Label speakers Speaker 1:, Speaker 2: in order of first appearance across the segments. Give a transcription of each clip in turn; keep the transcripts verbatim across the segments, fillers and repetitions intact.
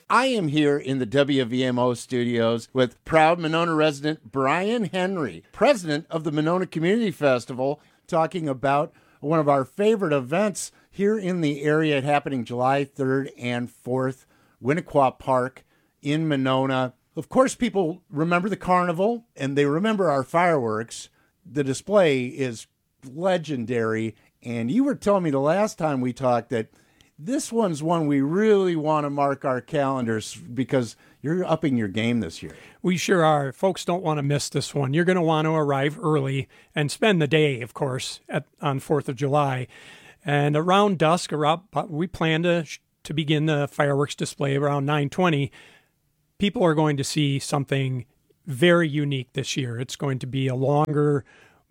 Speaker 1: I am here in the W V M O studios with proud Monona resident Brian Henry, president of the Monona Community Festival, talking about one of our favorite events here in the area, happening July third and fourth, Winnequa Park in Monona. Of course, people remember the carnival and they remember our fireworks. The display is legendary. And you were telling me the last time we talked that this one's one we really want to mark our calendars because you're upping your game this year.
Speaker 2: We sure are. Folks don't want to miss this one. You're going to want to arrive early and spend the day, of course, at, on fourth of July. And around dusk, around, we plan to to begin the fireworks display around nine twenty. People are going to see something very unique this year. It's going to be a longer,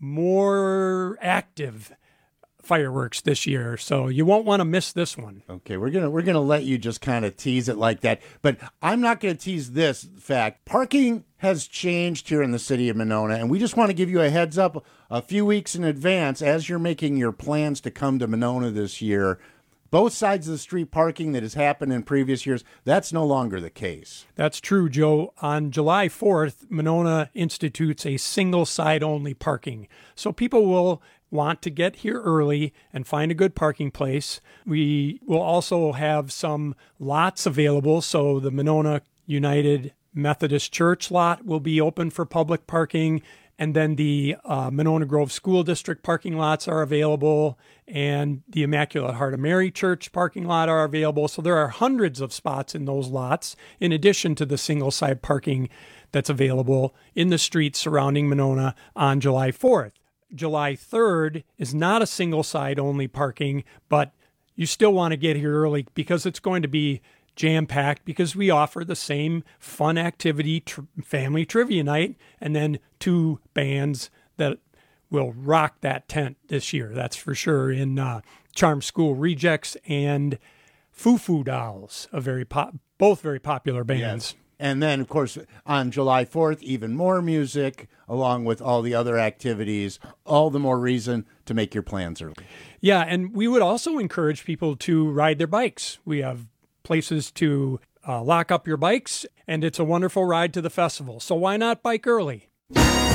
Speaker 2: more active fireworks this year, so you won't want to miss this one.
Speaker 1: Okay, we're gonna we're gonna let you just kind of tease it like that, but I'm not gonna tease this fact. Parking has changed here in the city of Monona, and we just want to give you a heads up a few weeks in advance as you're making your plans to come to Monona this year. Both sides of the street parking that has happened in previous years, that's no longer the case.
Speaker 2: That's true, Joe. On July fourth, Monona institutes a single side only parking, so people will want to get here early and find a good parking place. We will also have some lots available, so the Monona United Methodist Church lot will be open for public parking, and then the uh, Monona Grove School District parking lots are available, and the Immaculate Heart of Mary Church parking lot are available. So there are hundreds of spots in those lots, in addition to the single-side parking that's available in the streets surrounding Monona on July fourth. July third is not a single side only parking, but you still want to get here early because it's going to be jam-packed, because we offer the same fun activity, tr- family trivia night, and then two bands that will rock that tent this year. That's for sure, in uh, Charm School Rejects and Foo Foo Dolls, a very pop- both very popular bands.
Speaker 1: Yes. And then, of course, on July fourth, even more music, along with all the other activities, all the more reason to make your plans early.
Speaker 2: Yeah, and we would also encourage people to ride their bikes. We have places to uh, lock up your bikes, and it's a wonderful ride to the festival. So why not bike early?